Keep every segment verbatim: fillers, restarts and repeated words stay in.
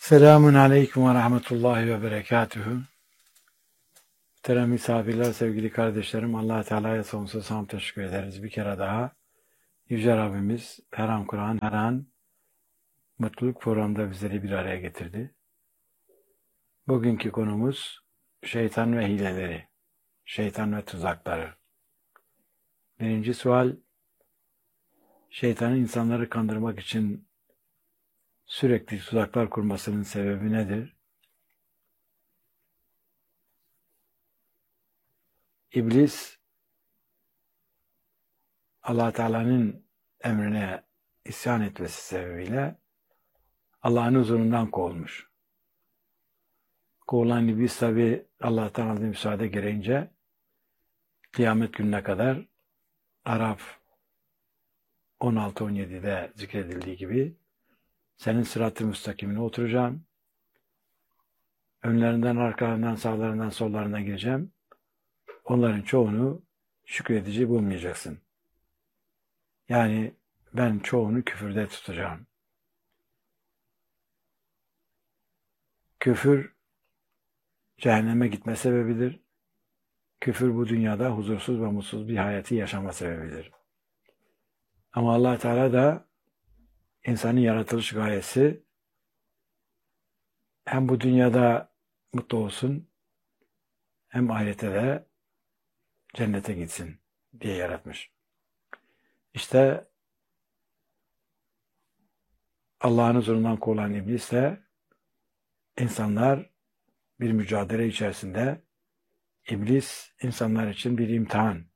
Selamun Aleyküm ve Rahmetullahi ve Berekatühü. Muhterem misafirler, sevgili kardeşlerim, Allah-u Teala'ya sonsuz hamd teşekkür ederiz. Bir kere daha Yüce Rabbimiz her an Kur'an, her an mutluluk programında bizleri bir araya getirdi. Bugünkü konumuz şeytan ve hileleri, şeytan ve tuzakları. Birinci sual, şeytanın insanları kandırmak için sürekli tuzaklar kurmasının sebebi nedir? İblis, Allah Teala'nın emrine isyan etmesi sebebiyle Allah'ın huzurundan kovulmuş. Kovulan iblis tabi Allah'tan aldığı müsaade gereğince kıyamet gününe kadar Araf on altı on yedi'de zikredildiği gibi senin sırat-ı müstakimine oturacağım. Önlerinden, arkalarından, sağlarından, sollarından gireceğim. Onların çoğunu şükredici bulmayacaksın. Yani ben çoğunu küfürde tutacağım. Küfür cehenneme gitme sebebidir. Küfür bu dünyada huzursuz ve mutsuz bir hayatı yaşama sebebidir. Ama Allah Teala da insanın yaratılış gayesi hem bu dünyada mutlu olsun hem ahirete de cennete gitsin diye yaratmış. İşte Allah'ın huzurundan kovulan iblisle insanlar bir mücadele içerisinde. İblis insanlar için bir imtihan.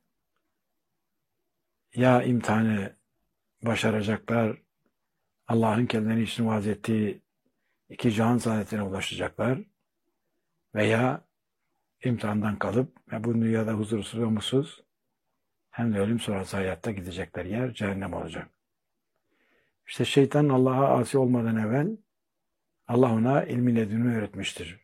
Ya imtihanı başaracaklar, Allah'ın kendileri için vaaz ettiği iki cihan saadetine ulaşacaklar veya imtihandan kalıp ve bu dünyada huzursuz ve mutsuz hem de ölüm sonrası hayatta gidecekler yer cehennem olacak. İşte şeytan Allah'a asi olmadan evvel Allah ona ilmi ledünü öğretmiştir.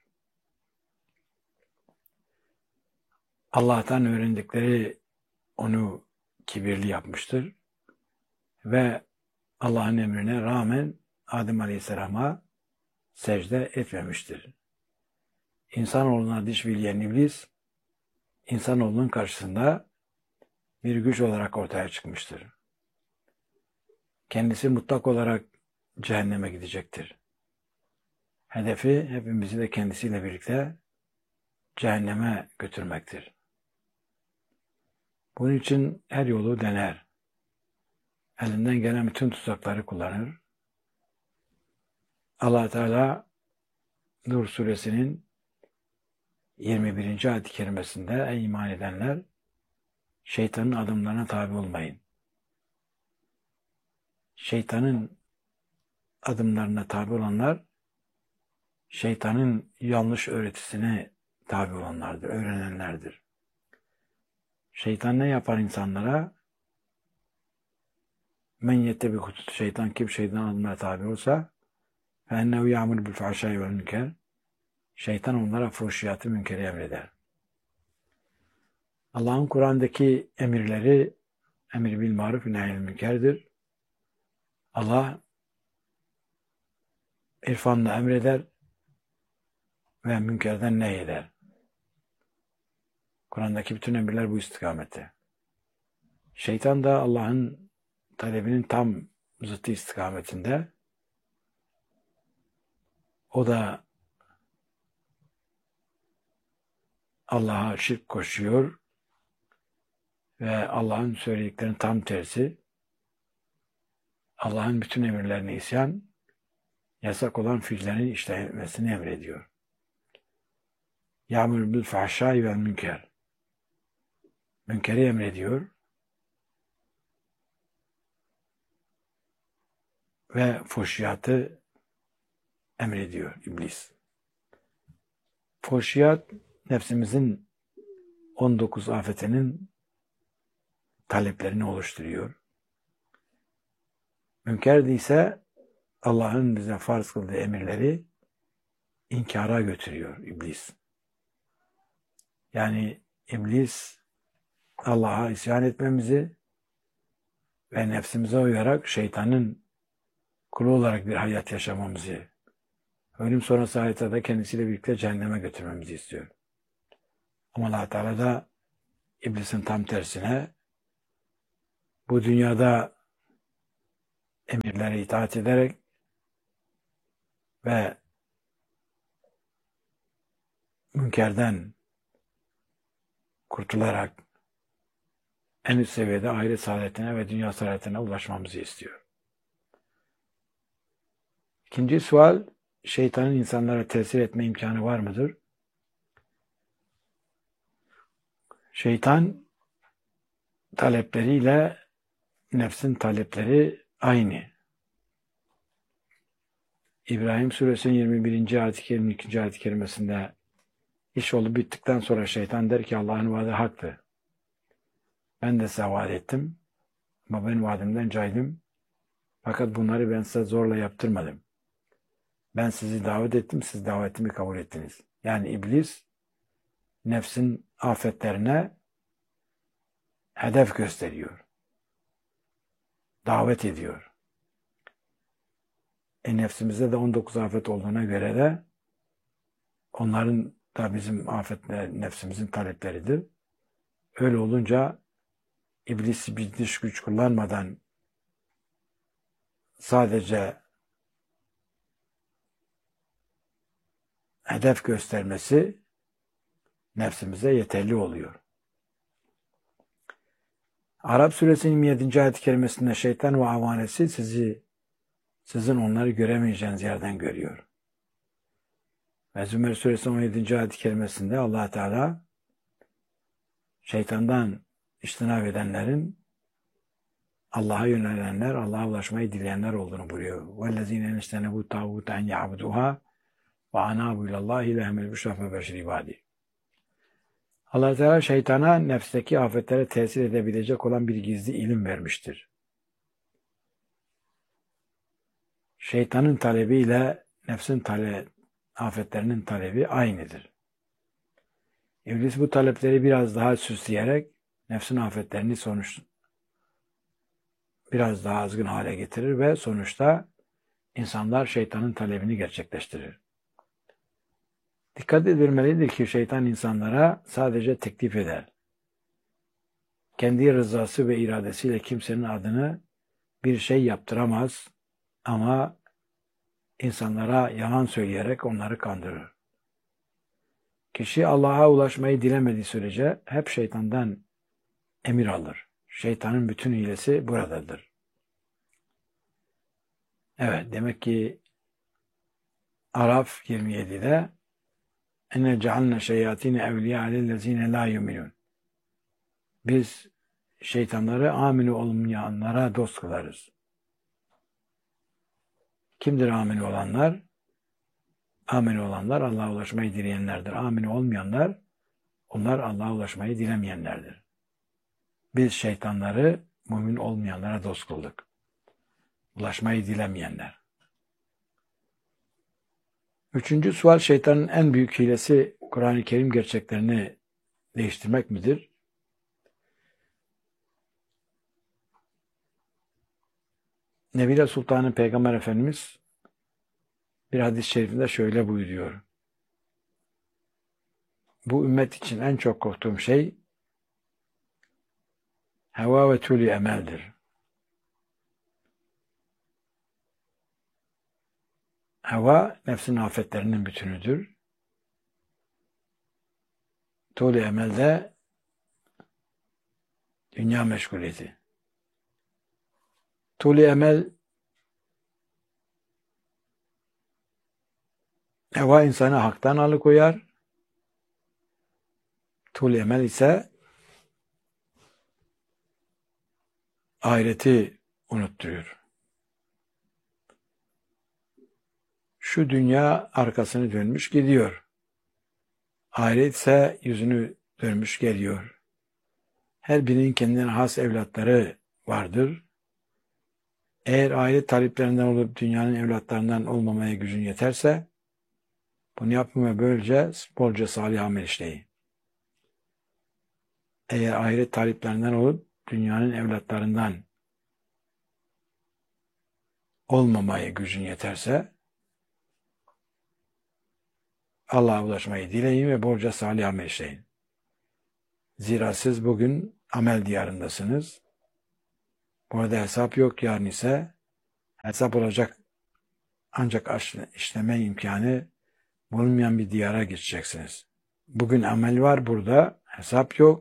Allah'tan öğrendikleri onu kibirli yapmıştır ve Allah'ın emrine rağmen Adem Aleyhisselam'a secde etmemiştir. İnsanoğluna diş bilyen iblis, insanoğlunun karşısında bir güç olarak ortaya çıkmıştır. Kendisi mutlak olarak cehenneme gidecektir. Hedefi hepimizi de kendisiyle birlikte cehenneme götürmektir. Bunun için her yolu dener. Elinden gelen bütün tuzakları kullanır. Allah Teala Nur suresinin yirmi birinci ayet-i kerimesinde ey iman edenler şeytanın adımlarına tabi olmayın. Şeytanın adımlarına tabi olanlar şeytanın yanlış öğretisine tabi olanlardır, öğrenenlerdir. Şeytan ne yapar insanlara? Men yettebi hutut şeytan, kim şeytan adımlarına tabi olsa fe ennehu ya'muru bil fahşai vel münker, şeytan onlara fuhşiyatı münkeri emreder. Allah'ın Kur'an'daki emirleri emir bil maruf nehyül münkerdir. Allah irfanla emreder ve münkerden nehyeder. Kur'an'daki bütün emirler bu istikamette. Şeytan da Allah'ın talebinin tam zıttı istikametinde. O da Allah'a şirk koşuyor ve Allah'ın söylediklerinin tam tersi. Allah'ın bütün emirlerine isyan, yasak olan fiillerin işlenmesini emrediyor. Ya'muru bil fahşai vel münker. Münkeri emrediyor ve fuhşiyatı emrediyor iblis. Fuhşiyat nefsimizin on dokuz afetinin taleplerini oluşturuyor. Münker ise Allah'ın bize farz kıldığı emirleri inkara götürüyor iblis. Yani iblis Allah'a isyan etmemizi ve nefsimize uyarak şeytanın kulu olarak bir hayat yaşamamızı Ölüm sonrası hayatta da kendisiyle birlikte cehenneme götürmemizi istiyor. Ama Allah Teala da iblisin tam tersine bu dünyada emirlere itaat ederek ve münkerden kurtularak en üst seviyede ahiret saadetine ve dünya saadetine ulaşmamızı istiyor. İkinci sual, şeytanın insanlara tesir etme imkanı var mıdır? Şeytan talepleriyle nefsin talepleri aynı. İbrahim Suresinin yirmi birinci ayet-i kerime, ikinci ayet-i kerimesinde iş olup bittikten sonra şeytan der ki Allah'ın vaadi haktı. Ben de size vaat ettim ama ben vaadimden caydım. Fakat bunları ben size zorla yaptırmadım. Ben sizi davet ettim, siz davetimi kabul ettiniz. Yani iblis nefsin afetlerine hedef gösteriyor. Davet ediyor. E nefsimizde de on dokuz afet olduğuna göre de onların da bizim afetler nefsimizin talepleridir. Öyle olunca iblis bir dış güç kullanmadan sadece hedef göstermesi nefsimize yeterli oluyor. Arap Suresinin yirmi yedinci ayet-i kerimesinde şeytan ve avanesi sizi sizin onları göremeyeceğiniz yerden görüyor. Ve Zümer Suresinin on yedinci ayet-i kerimesinde Allah Teala şeytandan iştinab edenlerin Allah'a yönelenler, Allah'a ulaşmayı dileyenler olduğunu buyuruyor. وَالَّذ۪ينَ اَنِسْتَنَبُوا تَعْوُدَ اَنْ يَعْبُدُوهَا وَاَنَابُوا اِلَى اللّٰهِ لَهْمَ الْبُشْرَ فَبَشِّرْ عِبَادِهِ. Allah Teala şeytana nefsteki afetlere tesir edebilecek olan bir gizli ilim vermiştir. Şeytanın talebiyle nefsin tale, afetlerinin talebi aynıdır. İblis bu talepleri biraz daha süsleyerek nefsin afetlerini sonuç biraz daha azgın hale getirir ve sonuçta insanlar şeytanın talebini gerçekleştirir. Dikkat edilmelidir ki şeytan insanlara sadece teklif eder. Kendi rızası ve iradesiyle kimsenin adını bir şey yaptıramaz ama insanlara yalan söyleyerek onları kandırır. Kişi Allah'a ulaşmayı dilemediği sürece hep şeytandan emir alır. Şeytanın bütün hilesi buradadır. Evet, demek ki Araf yirmi yedide enne cealne şeyatine evliya alellezine la yuminun. Biz şeytanları amini olmayanlara dost kılarız. Kimdir amini olanlar? Amini olanlar Allah'a ulaşmayı dileyenlerdir. Amini olmayanlar, onlar Allah'a ulaşmayı dilemeyenlerdir. Biz şeytanları mümin olmayanlara dost kıldık. Ulaşmayı dilemeyenler. Üçüncü sual, şeytanın en büyük hilesi Kur'an-ı Kerim gerçeklerini değiştirmek midir? Nebile Sultan'ın Peygamber Efendimiz bir hadis-i şerifinde şöyle buyuruyor. Bu ümmet için en çok korktuğum şey heva ve tülü emeldir. Heva, nefsin afetlerinin bütünüdür. Tülü emel de dünya meşguliyeti. Tülü emel, heva insanı haktan alıkoyar. Tülü emel ise ahireti unutturuyor. Şu dünya arkasını dönmüş gidiyor. Ahiret ise yüzünü dönmüş geliyor. Her birinin kendine has evlatları vardır. Eğer ahiret taleplerinden olup dünyanın evlatlarından olmamaya gücün yeterse bunu yapma ve böylece bolca salih amel işleyin. Eğer ahiret taleplerinden olup dünyanın evlatlarından olmamaya gücün yeterse Allah'a ulaşmayı dileyin ve bolca salih amel işleyin. Zira siz bugün amel diyarındasınız. Burada hesap yok, yarın ise hesap olacak ancak işleme imkanı bulunmayan bir diyara geçeceksiniz. Bugün amel var burada, hesap yok.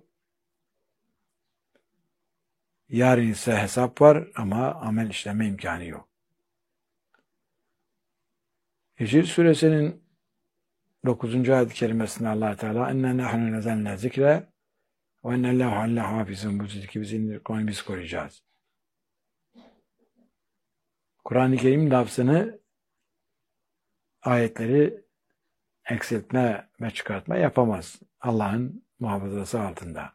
Yarın ise hesap var ama amel işleme imkanı yok. Hicr suresinin dokuzuncu ayet-i kerimesinde Allah Teala "Enne nahnu nezelne zikre ve ennellahu alle hafizun." Bu zikri biz indirdik, onu biz koruyacağız. Kur'an-ı Kerim lafzını, ayetleri eksiltme ve çıkartma yapamaz. Allah'ın muhafazası altında.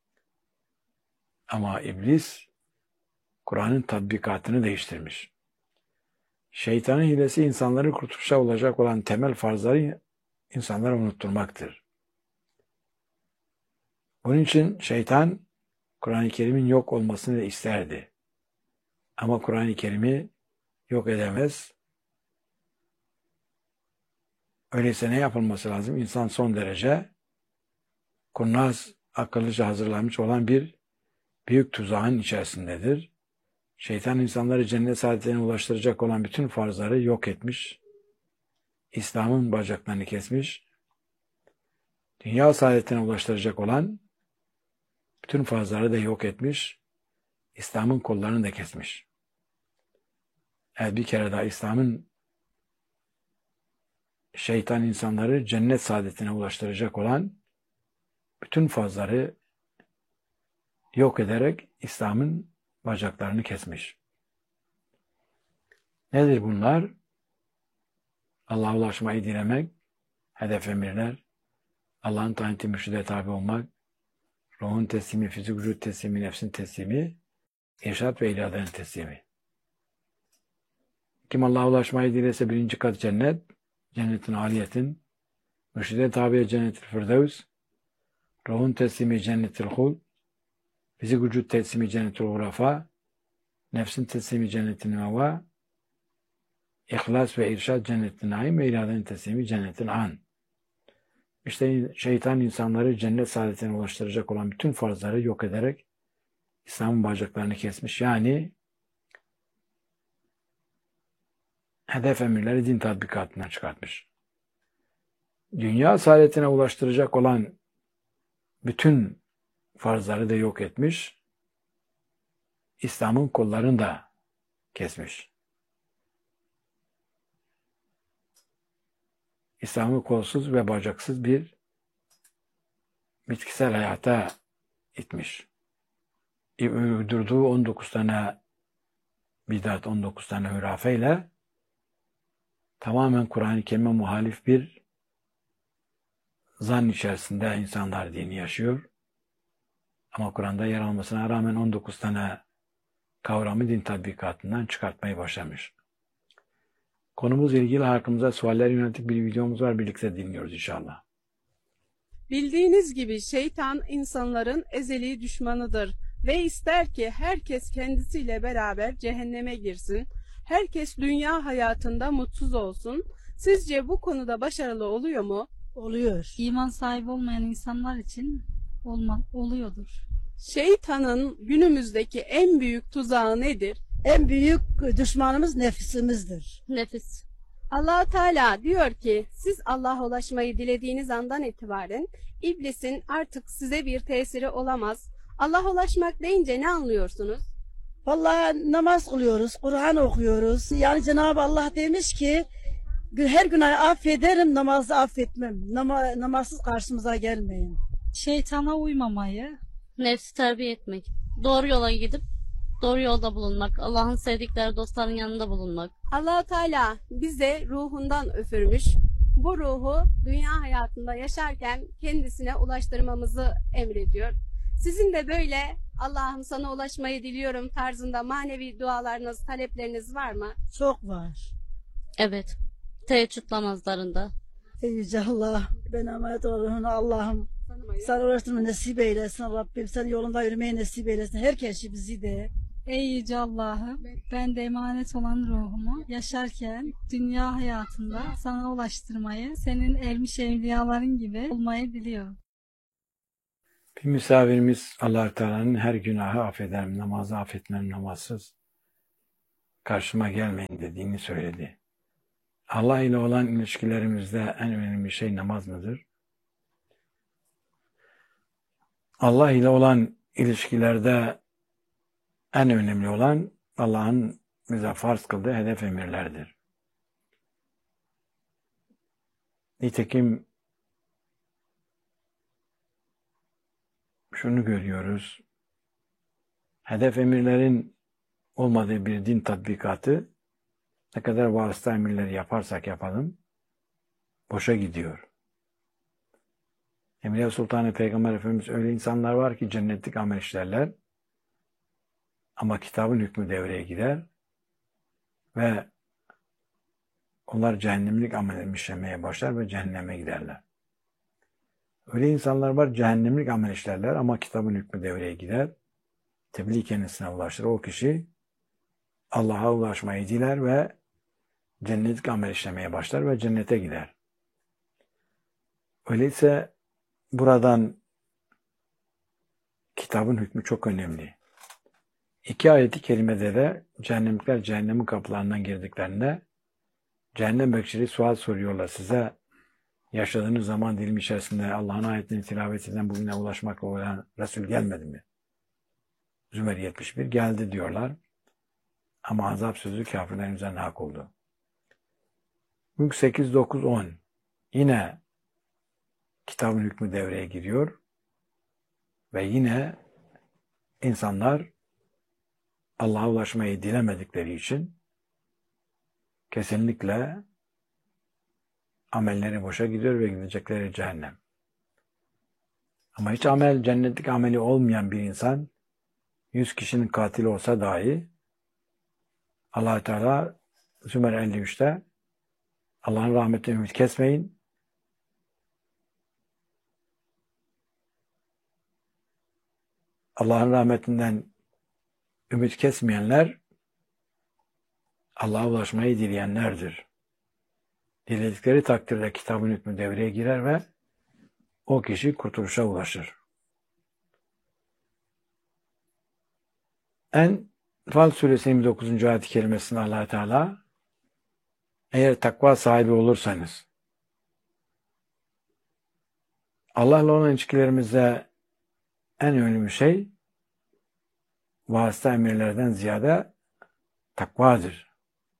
Ama iblis Kur'an'ın tatbikatını değiştirmiş. Şeytanın hilesi insanları kurtuluşa olacak olan temel farzları insanlara unutturmaktır. Bunun için şeytan Kur'an-ı Kerim'in yok olmasını da isterdi. Ama Kur'an-ı Kerim'i yok edemez. Öyleyse ne yapılması lazım? İnsan son derece kurnaz, akıllıca hazırlanmış olan bir büyük tuzağın içerisindedir. Şeytan insanları cennet saadetine ulaştıracak olan bütün farzları yok etmiş. İslam'ın bacaklarını kesmiş. Dünya saadetine ulaştıracak olan bütün farzları da yok etmiş. İslam'ın kollarını da kesmiş. Evet, bir kere daha İslam'ın şeytan insanları cennet saadetine ulaştıracak olan bütün farzları yok ederek İslam'ın bacaklarını kesmiş. Nedir bunlar? Allah'a ulaşmayı dilemek, hedef emirler, Allah'ın tayin ettiği mürşide tabi olmak, ruhun teslimi, fizik vücut teslimi, nefsin teslimi, irşad ve iladenin teslimi. Kim Allah'a ulaşmayı dilese birinci kat cennet, cennetin aliyetin, mürşide tabi cennet-i firdevs, ruhun teslimi cennet-i hul, fizik vücut teslimi cennet-i urafa, nefsin teslimi cennet-i meva, İhlas ve irşad cennet-i naim ve iladenin teslimi cennet-i an. İşte şeytan insanları cennet saadetine ulaştıracak olan bütün farzları yok ederek İslam'ın bacaklarını kesmiş. Yani hedef emirleri din tatbikatından çıkartmış. Dünya saadetine ulaştıracak olan bütün farzları da yok etmiş. İslam'ın kollarını da kesmiş. İslam'ı kolsuz ve bacaksız bir bitkisel hayata itmiş. Uydurduğu on dokuz tane bidat, on dokuz tane hurafe ile tamamen Kur'an-ı Kerim'e muhalif bir zan içerisinde insanlar dini yaşıyor. Ama Kur'an'da yer almasına rağmen on dokuz tane kavramı din tatbikatından çıkartmayı başlamış. Konumuzla ilgili hakkımıza sualler yönelik bir videomuz var. Birlikte dinliyoruz inşallah. Bildiğiniz gibi şeytan insanların ezeli düşmanıdır ve ister ki herkes kendisiyle beraber cehenneme girsin, herkes dünya hayatında mutsuz olsun. Sizce bu konuda başarılı oluyor mu? Oluyor. İman sahibi olmayan insanlar için olma, oluyordur. Şeytanın günümüzdeki en büyük tuzağı nedir? En büyük düşmanımız nefisimizdir. Nefis. Allah Teala diyor ki siz Allah'a ulaşmayı dilediğiniz andan itibaren iblisin artık size bir tesiri olamaz. Allah'a ulaşmak deyince ne anlıyorsunuz? Vallahi namaz kılıyoruz, Kur'an okuyoruz. Yani Cenab-ı Allah demiş ki her günahı affederim, namazı affetmem. Nama, namazsız karşımıza gelmeyin. Şeytana uymamayı, Nefsi terbiye etmek. Doğru yola gidip doğru yolda bulunmak. Allah'ın sevdikleri dostların yanında bulunmak. Allah Teala bize ruhundan üfürmüş. Bu ruhu dünya hayatında yaşarken kendisine ulaştırmamızı emrediyor. Sizin de böyle Allah'ım sana ulaşmayı diliyorum tarzında manevi dualarınız, talepleriniz var mı? Çok var. Evet. Teheccüd namazlarında. Ey Yüce Allah, ben emanet olurum Allah'ım. Sana ulaştırma nasip eylesin Rabbim. Sen yolunda yürümeyi nasip eylesin. Herkesi bizi de. Ey Yüce Allah'ım, ben de emanet olan ruhumu yaşarken dünya hayatında sana ulaştırmayı, senin elmiş evliyaların gibi olmayı diliyorum. Bir misafirimiz Allah-u Teala'nın her günahı affederim, namazı affetmem, namazsız karşıma gelmeyin dediğini söyledi. Allah ile olan ilişkilerimizde en önemli şey namaz mıdır? Allah ile olan ilişkilerde en önemli olan Allah'ın bize farz kıldığı hedef emirlerdir. Nitekim şunu görüyoruz. Hedef emirlerin olmadığı bir din tatbikatı ne kadar vasıta emirleri yaparsak yapalım boşa gidiyor. Emre Sultanı Peygamber Efendimiz öyle insanlar var ki cennetlik amel işlerler ama kitabın hükmü devreye gider ve onlar cehennemlik amel işlemeye başlar ve cehenneme giderler. Öyle insanlar var cehennemlik amel işlerler ama kitabın hükmü devreye gider. Tebliğ kendisine ulaşır. O kişi Allah'a ulaşmayı diler ve cennetlik amel işlemeye başlar ve cennete gider. Öyleyse buradan kitabın hükmü çok önemli. İki ayeti kerimede de cehennemlikler cehennemin kapılarından girdiklerinde cehennem bekçileri sual soruyorlar size. Yaşadığınız zaman dilimi içerisinde Allah'ın ayetlerini tilavet eden bugüne ulaşmakla olan Resul gelmedi mi? Zümer yetmiş bir geldi diyorlar. Ama azap sözü kafirlerin üzerine hak oldu. Mülk sekiz, dokuz, on. Yine kitabın hükmü devreye giriyor. Ve yine insanlar Allah'a ulaşmayı dilemedikleri için kesinlikle amelleri boşa gidiyor ve gidecekleri cehennem. Ama hiç amel, cennetlik ameli olmayan bir insan yüz kişinin katili olsa dahi Allah-u Teala Zümer elli üçte Allah'ın rahmetine ümit kesmeyin. Allah'ın rahmetinden ümit kesmeyenler Allah'a ulaşmayı dileyenlerdir. Diledikleri takdirde kitabın hükmü devreye girer ve o kişi kurtuluşa ulaşır. Enfal suresi yirmi dokuzuncu ayet-i kerimesinde Allah Teala eğer takva sahibi olursanız Allah'la olan ilişkilerimizde en önemli şey vasıta emirlerden ziyade takvadır.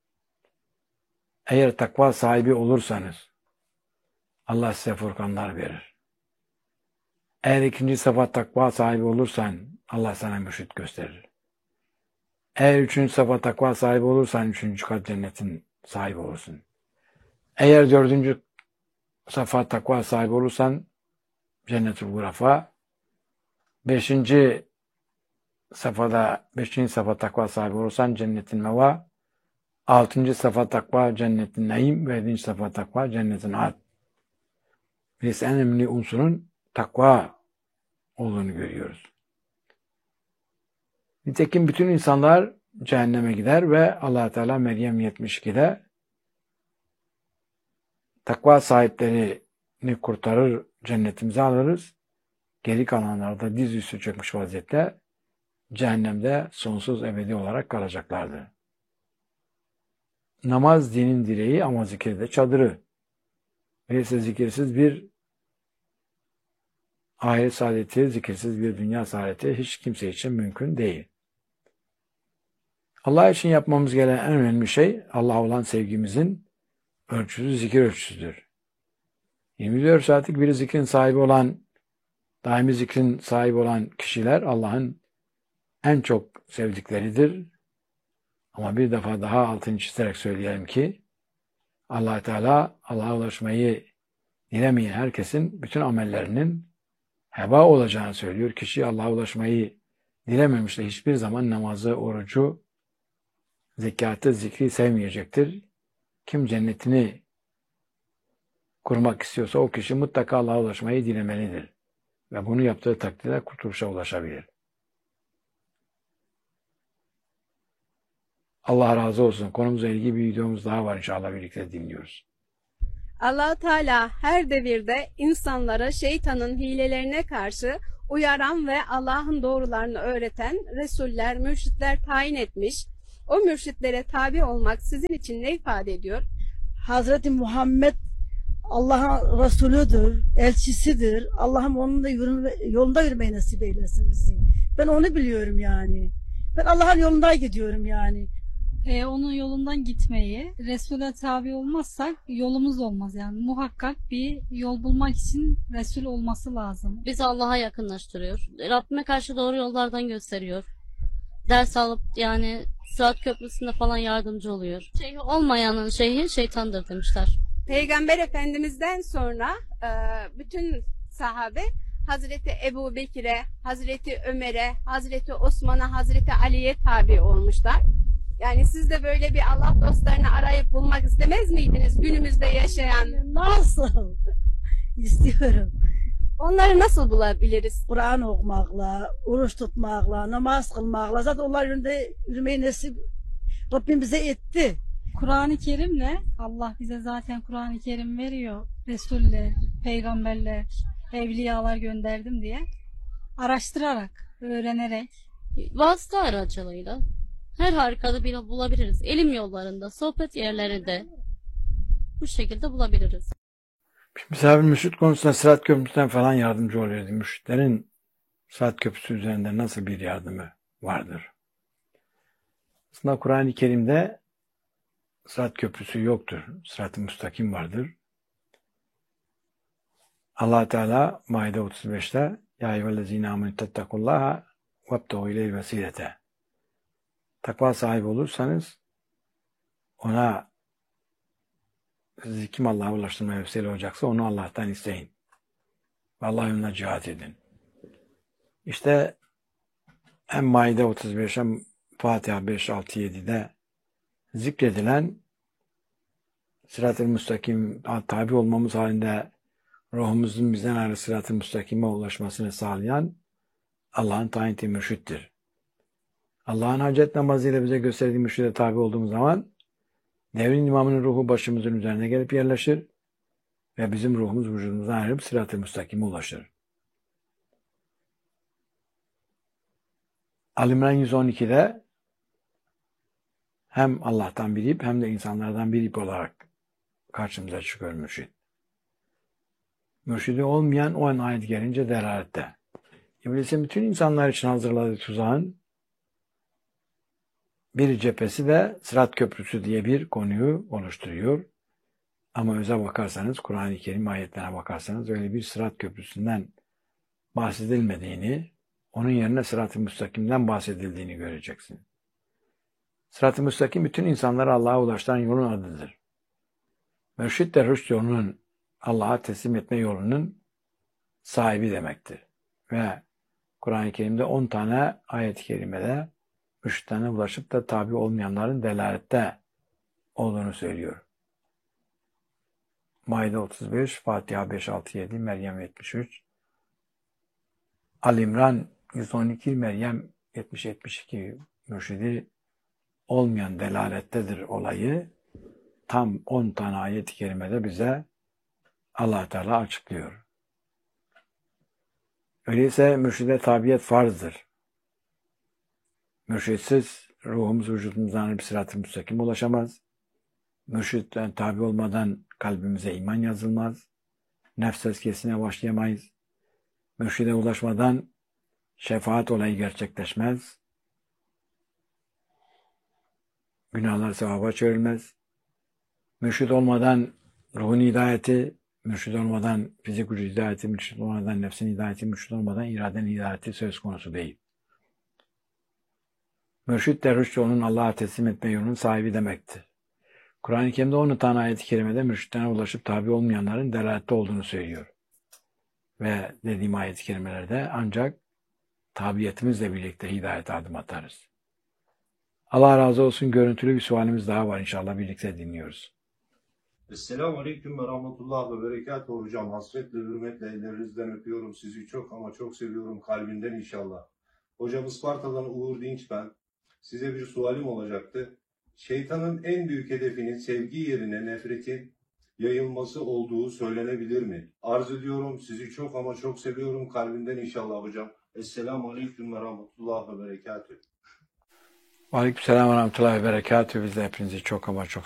Eğer takva sahibi olursanız Allah size furkanlar verir. Eğer ikinci sıfat takva sahibi olursan Allah sana mürşit gösterir. Eğer üçüncü sıfat takva sahibi olursan üçüncü kat cennetin sahibi olursun. Eğer dördüncü sıfat takva sahibi olursan cennetül gurafa. Beşinci safhada, beşinci safha takva sahibi olursan cennetin meva. Altıncı safha takva cennetin naim ve yedinci safha takva cennetin ad. Biz en önemli unsurun takva olduğunu görüyoruz. Nitekim bütün insanlar cehenneme gider ve Allah Teala Meryem yetmiş ikide takva sahiplerini kurtarır, cennetimize alırız. Geri kalanlarda dizüstü çökmüş vaziyette cehennemde sonsuz ebedi olarak kalacaklardır. Namaz dinin direği ama zikir de çadırı. Öyleyse zikirsiz bir ahiret saadeti, zikirsiz bir dünya saadeti hiç kimse için mümkün değil. Allah için yapmamız gereken en önemli şey Allah'a olan sevgimizin ölçüsü zikir ölçüsüdür. yirmi dört saatlik bir zikrin sahibi olan, daimi zikrin sahibi olan kişiler Allah'ın en çok sevdikleridir. Ama bir defa daha altını çizerek söyleyelim ki Allah Teala Allah'a ulaşmayı dilemeyen herkesin bütün amellerinin heba olacağını söylüyor. Kişi Allah'a ulaşmayı dilememişse hiçbir zaman namazı, orucu, zekatı, zikri sevmeyecektir. Kim cennetini kurmak istiyorsa o kişi mutlaka Allah'a ulaşmayı dilemelidir. Ve bunu yaptığı takdirde kurtuluşa ulaşabilir. Allah razı olsun. Konumuzla ilgili bir videomuz daha var, inşallah birlikte dinliyoruz. Allah Teala her devirde insanlara şeytanın hilelerine karşı uyaran ve Allah'ın doğrularını öğreten resuller, mürşitler tayin etmiş. O mürşitlere tabi olmak sizin için ne ifade ediyor? Hazreti Muhammed Allah'ın Resulüdür, elçisidir. Allah'ım onun da yürüme, yolunda yürümeyi nasip eylesin bizi. Ben onu biliyorum yani. Ben Allah'ın yolunda gidiyorum yani. E, onun yolundan gitmeyi, Resul'e tabi olmazsak yolumuz olmaz yani. Muhakkak bir yol bulmak için Resul olması lazım. Bizi Allah'a yakınlaştırıyor. Rabbime karşı doğru yollardan gösteriyor. Ders alıp yani Sırat Köprüsü'nde falan yardımcı oluyor. Şeyhi olmayanın şeyhi şeytandır demişler. Peygamber Efendimiz'den sonra e, bütün sahabe Hazreti Ebu Bekir'e, Hazreti Ömer'e, Hazreti Osman'a, Hazreti Ali'ye tabi olmuşlar. Yani siz de böyle bir Allah dostlarını arayıp bulmak istemez miydiniz günümüzde yaşayan? Nasıl? İstiyorum. Onları nasıl bulabiliriz? Kur'an okumakla, oruç tutmakla, namaz kılmakla. Zaten onlar yönünde yürümeyi nasip Rabbim bize etti. Kur'an-ı Kerim'le Allah bize zaten Kur'an-ı Kerim veriyor. Resuller, peygamberler, evliyalar gönderdim diye. Araştırarak, öğrenerek. Vasıta aracılığıyla her harikada bir yol bulabiliriz. Elim yollarında, sohbet yerlerinde bu şekilde bulabiliriz. Misafir mürşit konusunda Sırat Köprüsü'nden falan yardımcı oluyordu. Mürşitlerin Sırat Köprüsü üzerinde nasıl bir yardımı vardır? Aslında Kur'an-ı Kerim'de Sırat Köprüsü yoktur. Sırat-ı Müstakim vardır. Allah Teala Maide otuz beşte Ya eyyühellezine amenü tettakullaha vebteğu ileyhil vesilete. Takva sahibi olursanız ona sizi kim Allah'a ulaştırmaya vesile olacaksa onu Allah'tan isteyin. Ve Allah yoluna cihat edin. İşte hem Maide otuz beş hem Fatiha beş, altı, yedi'de zikredilen Sırat-ı Müstakim tabi olmamız halinde ruhumuzun bizden ayrı Sırat-ı Müstakim'e ulaşmasını sağlayan Allah'ın tayin ettiği mürşittir. Allah'ın hacet namazıyla bize gösterdiği mürşide tabi olduğumuz zaman devrin imamının ruhu başımızın üzerine gelip yerleşir ve bizim ruhumuz vücudumuzdan ayrılıp Sırat-ı Müstakim'e ulaşır. Ali-İmran yüz on iki'de hem Allah'tan bir ip hem de insanlardan bir ip olarak karşımıza çıkıyor mürşid. Mürşidi olmayan o an ayet gelince delalette. İblisin bütün insanlar için hazırladığı tuzağın bir cephesi de Sırat Köprüsü diye bir konuyu oluşturuyor. Ama öze bakarsanız, Kur'an-ı Kerim ayetlerine bakarsanız öyle bir Sırat Köprüsü'nden bahsedilmediğini, onun yerine Sırat-ı Müstakim'den bahsedildiğini göreceksin. Sırat-ı Müstakim bütün insanları Allah'a ulaştıran yolun adıdır. Mürşid de rüşt yolunun, Allah'a teslim etme yolunun sahibi demektir. Ve Kur'an-ı Kerim'de on tane ayet-i kerimede mürşitlerine ulaşıp da tabi olmayanların delalette olduğunu söylüyor. Maide otuz beş, Fatiha beş, altı, yedi, Meryem yetmiş üç, Ali-İmran yüz on iki, Meryem yetmiş yetmiş iki mürşidi olmayan delalettedir olayı tam on tane ayet-i kerimede bize Allah Teala açıklıyor. Öyleyse mürşide tabiyet farzdır. Mürşitsiz ruhumuz vücudumuzdan bir sırat-ı müstakime ulaşamaz. Mürşitten tabi olmadan kalbimize iman yazılmaz. Nefs tezkiyesine başlayamayız. Mürşide ulaşmadan şefaat olayı gerçekleşmez. Günahlar sevaba çevrilmez. Mürşid olmadan ruhun hidayeti, mürşid olmadan fizik gücü hidayeti, mürşid olmadan nefsin hidayeti, mürşid olmadan iradenin hidayeti söz konusu değil. Mürşid de rüşt yolunun Allah'a teslim etme yolunun sahibi demektir. Kur'an-ı Kerim'de on tane ayet-i kerimede mürşidlerine ulaşıp tabi olmayanların delalette olduğunu söylüyor. Ve dediğim ayet-i kerimelerde ancak tabiyetimizle birlikte hidayete adım atarız. Allah razı olsun. Görüntülü bir sualimiz daha var, inşallah birlikte dinliyoruz. Esselamu Aleyküm ve Rahmetullah ve Berekatuhu hocam. Hasretle, hürmetle ellerinizden öpüyorum. Sizi çok ama çok seviyorum kalbinden inşallah. Hocam Isparta'dan Uğur Dinç ben. Size bir sualim olacaktı. şeytanın en büyük hedefinin sevgi yerine nefretin yayılması olduğu söylenebilir mi? Arz ediyorum, sizi çok ama çok seviyorum kalbimden inşallah hocam. Esselamu Aleyküm ve Rahmetullah ve Berekatühü. Aleykümselam ve Rahmetullahi ve Berekatühü. Biz de hepinizi çok ama çok